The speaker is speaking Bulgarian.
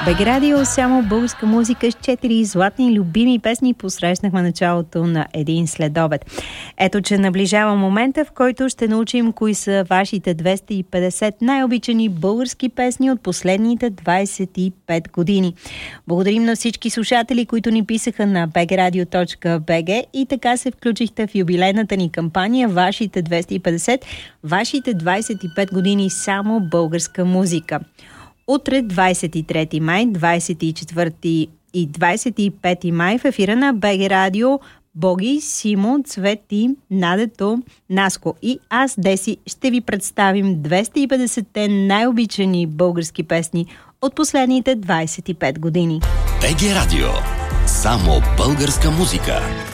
БГ Радио, само българска музика с 4 златни любими песни посрещнахме началото на един следобед. Ето, че наближава момента, в който ще научим кои са вашите 250 най-обичани български песни от последните 25 години. Благодарим на всички слушатели, които ни писаха на bgradio.bg и така се включихте в юбилейната ни кампания Вашите 250, вашите 25 години само българска музика. Утре, 23 май, 24 и 25 май в ефира на БГ Радио Боги, Симо, Цвети, Надето, Наско и аз, Деси, ще ви представим 250-те най-обичани български песни от последните 25 години. БГ Радио. Само българска музика.